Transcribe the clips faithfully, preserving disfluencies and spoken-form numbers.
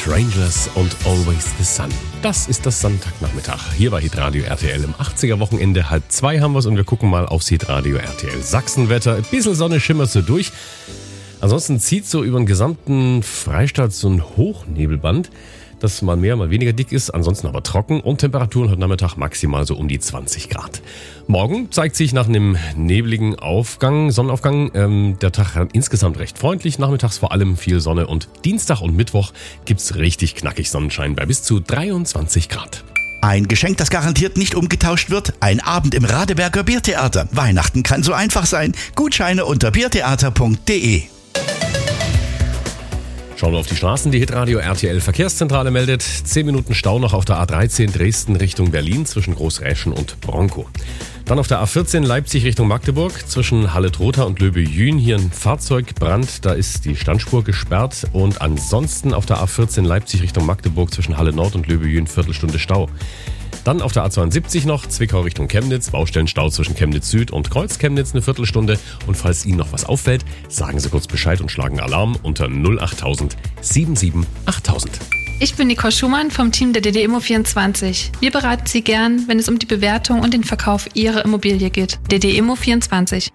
Strangers und Always the Sun. Das ist das Sonntagnachmittag. Hier bei Hitradio R T L im achtziger-Wochenende. Halb zwei haben wir es und wir gucken mal aufs Hitradio R T L Sachsenwetter. Ein bisschen Sonne schimmert so durch. Ansonsten zieht so über den gesamten Freistaat so ein Hochnebelband, das mal mehr, mal weniger dick ist, ansonsten aber trocken und Temperaturen heute Nachmittag maximal so um die zwanzig Grad. Morgen zeigt sich nach einem nebligen Aufgang, Sonnenaufgang, ähm, der Tag insgesamt recht freundlich, nachmittags vor allem viel Sonne und Dienstag und Mittwoch gibt's richtig knackig Sonnenschein bei bis zu dreiundzwanzig Grad. Ein Geschenk, das garantiert nicht umgetauscht wird. Ein Abend im Radeberger Biertheater. Weihnachten kann so einfach sein. Gutscheine unter biertheater punkt de. Schauen wir auf die Straßen. Die Hitradio R T L Verkehrszentrale meldet zehn Minuten Stau noch auf der A dreizehn Dresden Richtung Berlin zwischen Großräschen und Bronkow. Dann auf der A vierzehn Leipzig Richtung Magdeburg zwischen Halle-Trotha und Löbe-Jühn. Hier ein Fahrzeugbrand, da ist die Standspur gesperrt. Und ansonsten auf der A vierzehn Leipzig Richtung Magdeburg zwischen Halle-Nord und Löbe-Jühn Viertelstunde Stau. Dann auf der A zweiundsiebzig noch, Zwickau Richtung Chemnitz, Baustellenstau zwischen Chemnitz Süd und Kreuz Chemnitz eine Viertelstunde. Und falls Ihnen noch was auffällt, sagen Sie kurz Bescheid und schlagen Alarm unter null acht null null sieben sieben acht null null. Ich bin Nicole Schumann vom Team der D D Immo vierundzwanzig. Wir beraten Sie gern, wenn es um die Bewertung und den Verkauf Ihrer Immobilie geht. D D Immo vierundzwanzig.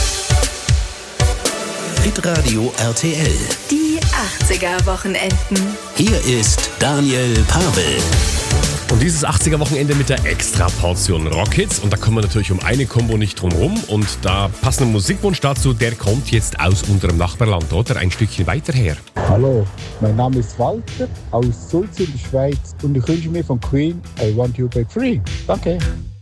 Hitradio R T L. Die achtziger-Wochenenden. Hier ist Daniel Pavel. Und dieses achtziger-Wochenende mit der Extra-Portion Rockhits. Und da kommen wir natürlich um eine Kombo nicht drum rum. Und da passender Musikwunsch dazu, der kommt jetzt aus unserem Nachbarland, oder? Ein Stückchen weiter her. Hallo, mein Name ist Walter aus Sulz in der Schweiz und ich wünsche mir von Queen I Want You Back Free. Danke.